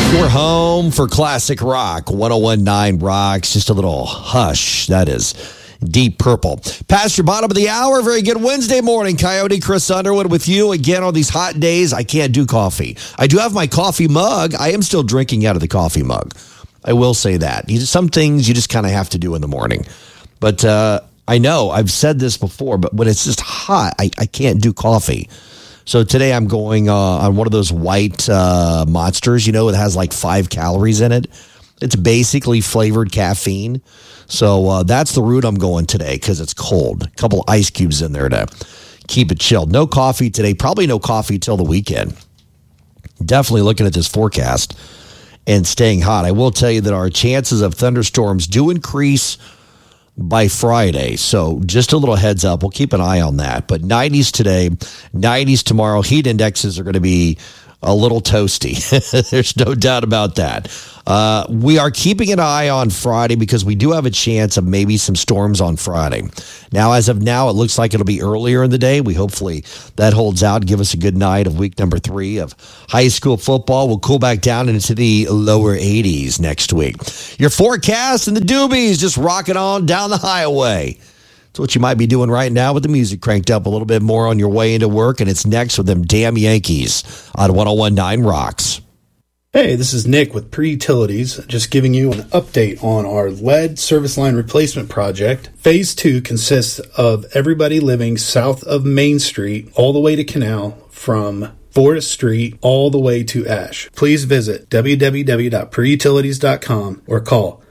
We're home for Classic Rock. 1019 Rocks. Just a little hush. That is Deep Purple. Past your bottom of the hour. Very good Wednesday morning. Coyote Chris Underwood with you again on these hot days. I can't do coffee. I do have my coffee mug. I am still drinking out of the coffee mug. I will say that. Some things you just kind of have to do in the morning. But I know I've said this before, but when it's just hot, I can't do coffee. So today I'm going on one of those white monsters, it has like 5 calories in it. It's basically flavored caffeine. So that's the route I'm going today because it's cold. A couple ice cubes in there to keep it chilled. No coffee today. Probably no coffee till the weekend. Definitely looking at this forecast and staying hot. I will tell you that our chances of thunderstorms do increase by Friday. So just a little heads up. We'll keep an eye on that. But 90s today, 90s tomorrow. Heat indexes are going to be a little toasty. There's no doubt about that. We are keeping an eye on Friday because we do have a chance of maybe some storms on Friday. Now, as of now, it looks like it'll be earlier in the day. Hopefully that holds out. Give us a good night of week number 3 of high school football. We'll cool back down into the lower 80s next week. Your forecast and the doobies just rocking on down the highway. That's what you might be doing right now with the music cranked up a little bit more on your way into work. And it's next with them damn Yankees on 1019 Rocks. Hey, this is Nick with Pre-Utilities, just giving you an update on our lead service line replacement project. Phase 2 consists of everybody living south of Main Street all the way to Canal from Forest Street all the way to Ash. Please visit www.preutilities.com or call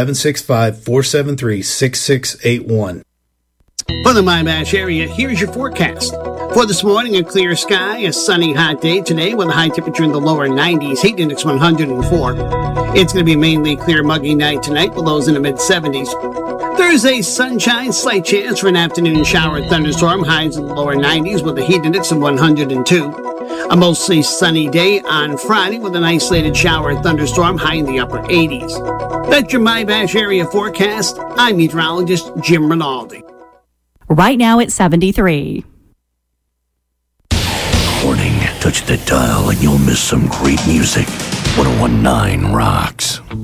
765-473-6681. For the Mimash area, here's your forecast. For this morning, a clear sky, a sunny, hot day today with a high temperature in the lower 90s, heat index 104. It's going to be mainly clear, muggy night tonight with lows in the mid-70s. Thursday, sunshine, slight chance for an afternoon shower and thunderstorm, highs in the lower 90s with a heat index of 102. A mostly sunny day on Friday with an isolated shower and thunderstorm, high in the upper 80s. That's your Mimash area forecast. I'm meteorologist Jim Rinaldi. Right now it's 73. Warning, touch the dial and you'll miss some great music. 1019 Rocks.